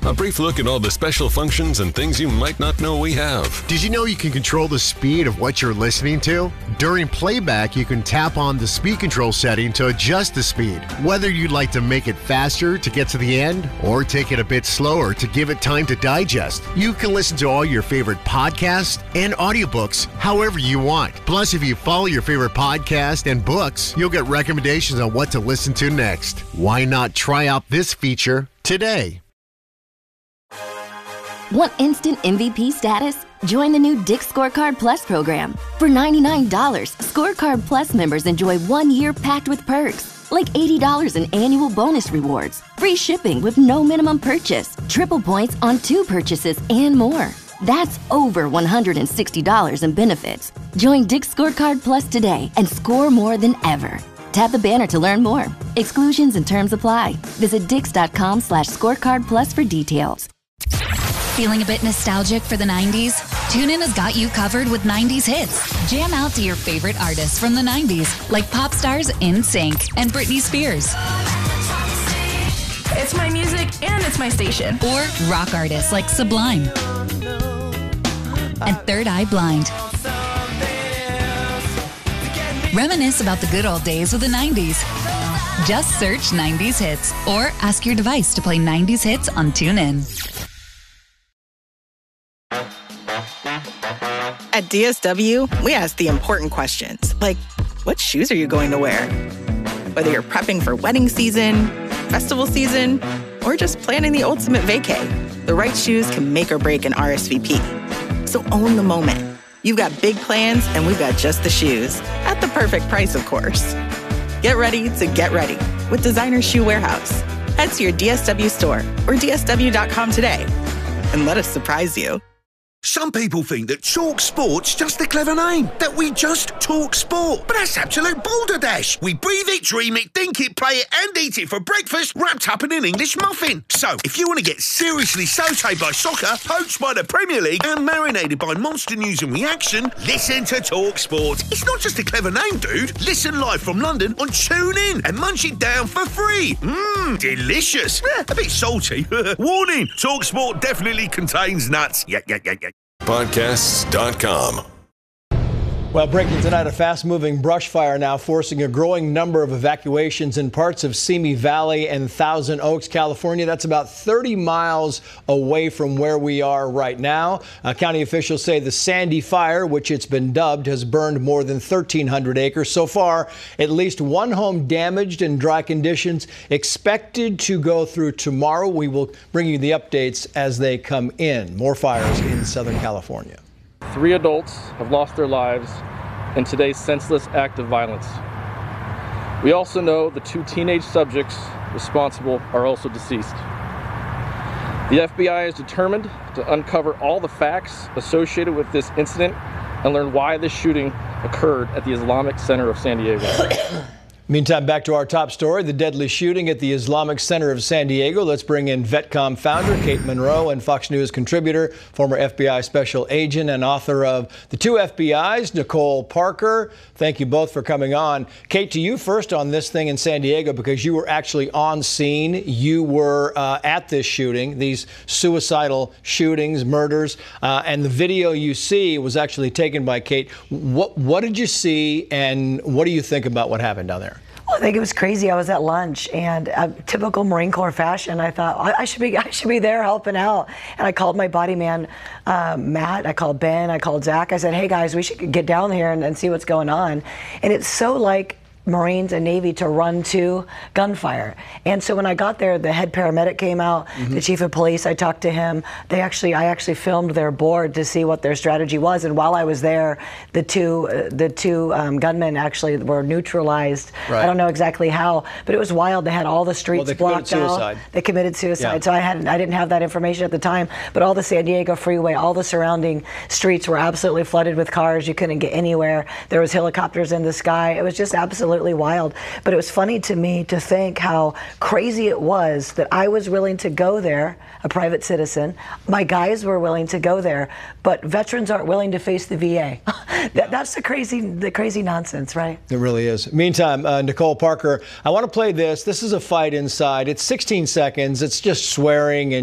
A brief look at all the special functions and things you might not know we have. Did you know you can control the speed of what you're listening to? During playback, you can tap on the speed control setting to adjust the speed. Whether you'd like to make it faster to get to the end or take it a bit slower to give it time to digest, you can listen to all your favorite podcasts and audiobooks however you want. Plus, if you follow your favorite podcast and books, you'll get recommendations on what to listen to next. Why not try out this feature today? Want instant MVP status? Join the new Dick's Scorecard Plus program. For $99, Scorecard Plus members enjoy 1 year packed with perks, like $80 in annual bonus rewards, free shipping with no minimum purchase, triple points on 2 purchases, and more. That's over $160 in benefits. Join Dick's Scorecard Plus today and score more than ever. Tap the banner to learn more. Exclusions and terms apply. Visit dix.com/scorecard plus for details. Feeling a bit nostalgic for the 90s? TuneIn has got you covered with 90s hits. Jam out to your favorite artists from the 90s, like pop stars NSYNC and Britney Spears. It's my music and it's my station. Or rock artists like Sublime and Third Eye Blind. Reminisce about the good old days with the 90s. Just search 90s hits or ask your device to play 90s hits on TuneIn. At DSW, we ask the important questions, like, what shoes are you going to wear? Whether you're prepping for wedding season, festival season, or just planning the ultimate vacay, the right shoes can make or break an RSVP. So own the moment. You've got big plans, and we've got just the shoes, at the perfect price, of course. Get ready to get ready with Designer Shoe Warehouse. Head to your DSW store or DSW.com today, and let us surprise you. Some people think that Talk Sport's just a clever name, that we just talk sport. But that's absolute balderdash. We breathe it, dream it, think it, play it, and eat it for breakfast, wrapped up in an English muffin. So, if you want to get seriously sautéed by soccer, poached by the Premier League, and marinated by monster news and reaction, listen to Talk Sport. It's not just a clever name, dude. Listen live from London on TuneIn and munch it down for free. Delicious. A bit salty. Warning, Talk Sport definitely contains nuts. Yeah. Podcasts.com. Well, breaking tonight, a fast-moving brush fire now forcing a growing number of evacuations in parts of Simi Valley and Thousand Oaks, California. That's about 30 miles away from where we are right now. County officials say the Sandy Fire, which it's been dubbed, has burned more than 1,300 acres. So far, at least one home damaged in dry conditions, expected to go through tomorrow. We will bring you the updates as they come in. More fires in Southern California. 3 adults have lost their lives in today's senseless act of violence. We also know the 2 teenage subjects responsible are also deceased. The FBI is determined to uncover all the facts associated with this incident and learn why this shooting occurred at the Islamic Center of San Diego. Meantime, back to our top story, the deadly shooting at the Islamic Center of San Diego. Let's bring in VETCOM founder Kate Monroe and Fox News contributor, former FBI special agent and author of The Two FBIs, Nicole Parker. Thank you both for coming on. Kate, to you first on this thing in San Diego, because you were actually on scene. You were at this shooting, these suicidal shootings, murders, and the video you see was actually taken by Kate. What did you see, and what do you think about what happened down there? Well, I think it was crazy. I was at lunch, and typical Marine Corps fashion, I thought I should be there helping out. And I called my body man, Matt. I called Ben. I called Zach. I said, "Hey guys, we should get down here and see what's going on." And it's so like Marines and Navy to run to gunfire. And so when I got there, the head paramedic came out, the chief of police, I talked to him. I actually filmed their board to see what their strategy was. And while I was there, the two gunmen actually were neutralized. Right. I don't know exactly how, but it was wild. They had all the streets blocked out. They committed suicide. Yeah. So I didn't have that information at the time, but all the San Diego freeway, all the surrounding streets were absolutely flooded with cars. You couldn't get anywhere. There was helicopters in the sky. It was just absolutely wild. But it was funny to me to think how crazy it was that I was willing to go there, a private citizen. My guys were willing to go there, but veterans aren't willing to face the VA. That's the crazy nonsense, right? It really is. Meantime, Nicole Parker, I want to play this. This is a fight inside. It's 16 seconds. It's just swearing and